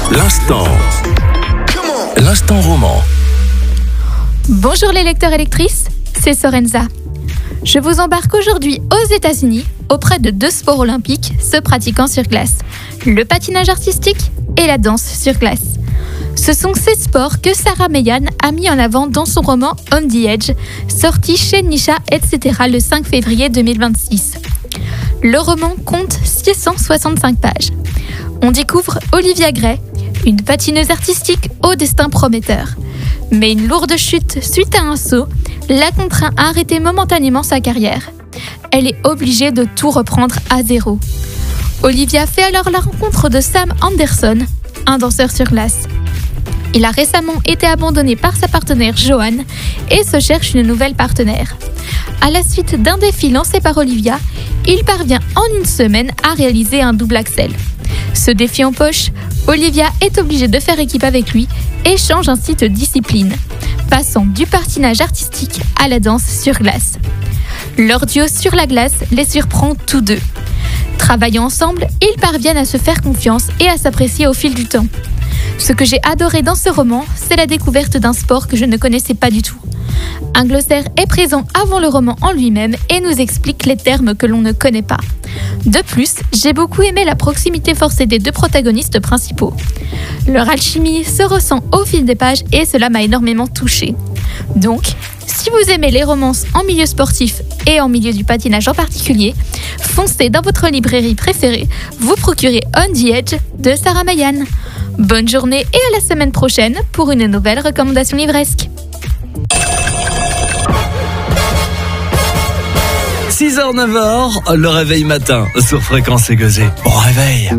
L'instant roman. Bonjour les lecteurs et lectrices, c'est Sorenza. Je vous embarque aujourd'hui aux États-Unis auprès de deux sports olympiques se pratiquant sur glace, le patinage artistique et la danse sur glace. Ce sont ces sports que Sarah Meilhan a mis en avant dans son roman On the Edge, sorti chez Nisha, etc. le 5 février 2026. Le roman compte 665 pages. On découvre Olivia Gray, une patineuse artistique au destin prometteur. Mais une lourde chute suite à un saut la contraint à arrêter momentanément sa carrière. Elle est obligée de tout reprendre à zéro. Olivia fait alors la rencontre de Sam Anderson, un danseur sur glace. Il a récemment été abandonné par sa partenaire Joanne et se cherche une nouvelle partenaire. À la suite d'un défi lancé par Olivia, il parvient en une semaine à réaliser un double axel. Ce défi en poche, Olivia est obligée de faire équipe avec lui et change ainsi de discipline, passant du patinage artistique à la danse sur glace. Leur duo sur la glace les surprend tous deux. Travaillant ensemble, ils parviennent à se faire confiance et à s'apprécier au fil du temps. Ce que j'ai adoré dans ce roman, c'est la découverte d'un sport que je ne connaissais pas du tout. Un glossaire est présent avant le roman en lui-même et nous explique les termes que l'on ne connaît pas. De plus, j'ai beaucoup aimé la proximité forcée des deux protagonistes principaux. Leur alchimie se ressent au fil des pages et cela m'a énormément touchée. Donc, si vous aimez les romances en milieu sportif et en milieu du patinage en particulier, foncez dans votre librairie préférée, vous procurez On the Edge de Sarah Meilhan. Bonne journée et à la semaine prochaine pour une nouvelle recommandation livresque. 6h, 9h, le réveil matin sur Fréquence Égosée. Bon réveil.